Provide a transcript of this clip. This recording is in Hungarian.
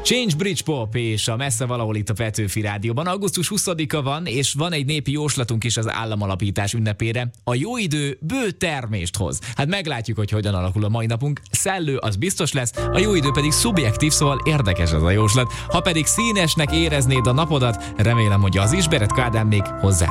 Change Bridge Pop és a Messze valahol itt a Petőfi Rádióban. Augusztus 20-a van, és van egy népi jóslatunk is az államalapítás ünnepére. A jó idő bő termést hoz. Hát meglátjuk, hogy hogyan alakul a mai napunk. Szellő az biztos lesz, a jó idő pedig szubjektív, szóval érdekes ez a jóslat. Ha pedig színesnek éreznéd a napodat, remélem, hogy az is Beretka Ádám még hozzá